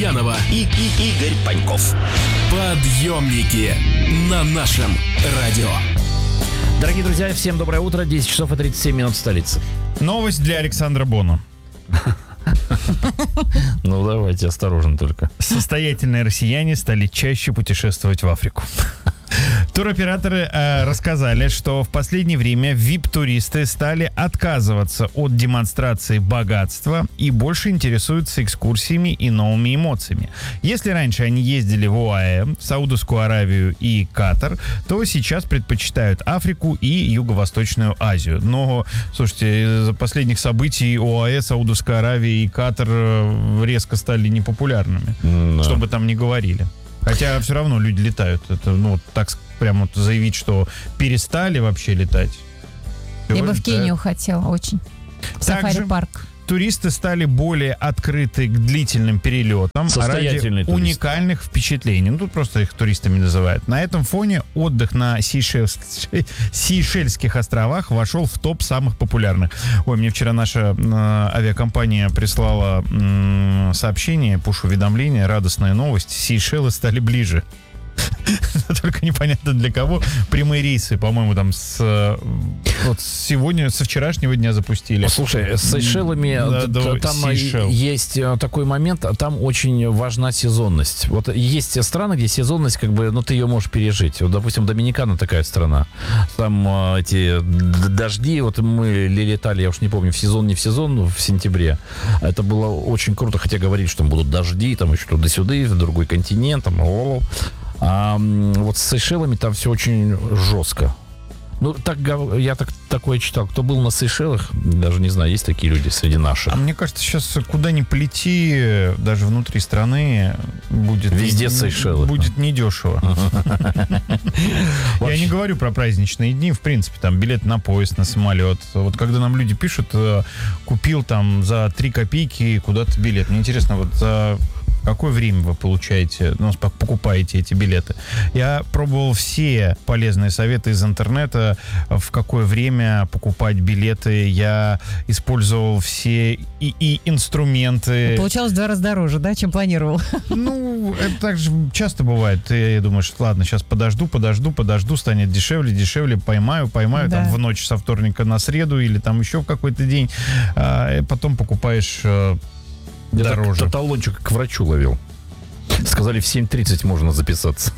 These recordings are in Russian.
Муртазянова и Игорь Паньков. Подъемники на нашем радио. Дорогие друзья, всем доброе утро. 10 часов и 37 минут в столице. Новость для Александра Бона. Ну, давайте осторожно только. Состоятельные россияне стали чаще путешествовать в Африку. Туроператоры рассказали, что в последнее время VIP-туристы стали отказываться от демонстрации богатства и больше интересуются экскурсиями и новыми эмоциями. Если раньше они ездили в ОАЭ, Саудовскую Аравию и Катар, то сейчас предпочитают Африку и Юго-Восточную Азию. Но, слушайте, из-за последних событий ОАЭ, Саудовская Аравия и Катар резко стали непопулярными, что бы там ни говорили. Хотя все равно люди летают. Это, ну, так прямо вот заявить, что перестали вообще летать. Я бы в Кению хотела очень. В сафари-парк. Туристы стали более открыты к длительным перелетам ради уникальных впечатлений. Ну, тут просто их туристами называют. На этом фоне отдых на Сейшельских островах вошел в топ самых популярных. Ой, мне вчера наша авиакомпания прислала сообщение, пуш-уведомление, радостная новость. Сейшелы стали ближе. Только непонятно для кого. Прямые рейсы, по-моему, там со вчерашнего дня запустили. Слушай, с Сейшелами там есть такой момент, там очень важна сезонность. Вот есть страны, где сезонность, как бы, ну, ты ее можешь пережить. Вот, допустим, Доминикана такая страна. Там эти дожди, вот мы летали, я уж не помню, в сезон, не в сезон, в сентябре. Это было очень круто, хотя говорили, что там будут дожди, там еще туда-сюда, в другой континент, там, а вот с Сейшелами там все очень жестко. Ну, так, я такое читал. Кто был на Сейшелах, даже не знаю, есть такие люди среди наших. А мне кажется, сейчас куда ни полети, даже внутри страны, будет... Везде Сейшелы. Будет недешево. Я не говорю про праздничные дни, в принципе, там билет на поезд, на самолет. Вот когда нам люди пишут, купил там за 3 копейки куда-то билет. Мне интересно, вот за... какое время вы получаете, покупаете эти билеты? Я пробовал все полезные советы из интернета, в какое время покупать билеты. Я использовал все и инструменты. Получалось в 2 раза дороже, да, чем планировал? Ну, это так же часто бывает. Ты думаешь, ладно, сейчас подожду, станет дешевле, поймаю, да, там в ночь со вторника на среду или там еще в какой-то день. Потом покупаешь... дороже. Я талончик к врачу ловил. Сказали, в 7:30 можно записаться.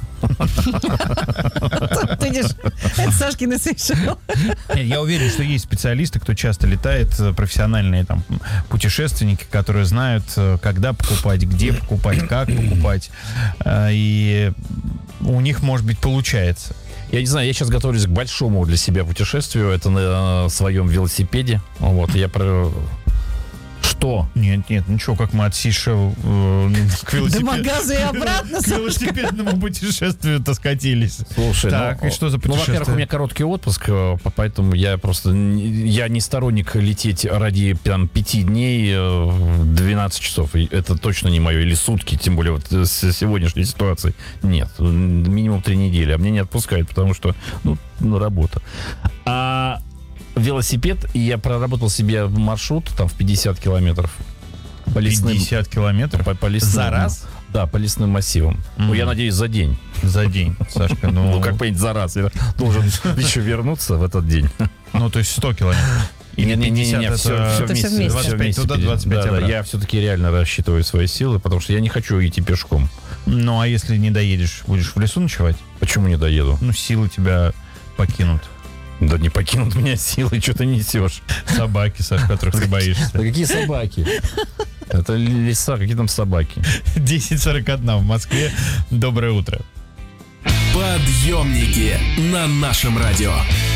Это Сашкины Сейшелы. Я уверен, что есть специалисты, кто часто летает, профессиональные там путешественники, которые знают, когда покупать, где покупать, как покупать. И у них, может быть, получается. Я не знаю, я сейчас готовлюсь к большому для себя путешествию. Это на своем велосипеде. Вот, я про... Что? Нет, ничего, как мы от Сейшел к велосипеду и обратно. К велосипедному путешествию-то скатились. Слушай, так, и что за путешествие? Ну, во-первых, у меня короткий отпуск, поэтому я не сторонник лететь ради там 5 дней 12 часов. Это точно не мое. Или сутки, тем более вот с сегодняшней ситуацией. Нет, минимум 3 недели. А меня не отпускают, потому что, работа. Велосипед, и я проработал себе маршрут там в 50 километров. По лесным, 50 километров? По лесным, за раз? Да, по лесным массивам. Ну, я надеюсь, за день. За день, Сашка. Ну, как понять, за раз. Я должен еще вернуться в этот день. Ну, то есть 100 километров. Не, все вместе. 25 туда, 25 обратно. Я все-таки реально рассчитываю свои силы, потому что я не хочу идти пешком. Ну, а если не доедешь, будешь в лесу ночевать? Почему не доеду? Ну, силы тебя покинут. Да не покинут меня силы, что ты несешь. Собаки, Саш, которых ты боишься. Да какие собаки? Это леса, какие там собаки? 10:41 в Москве. Доброе утро. Подъемники на нашем радио.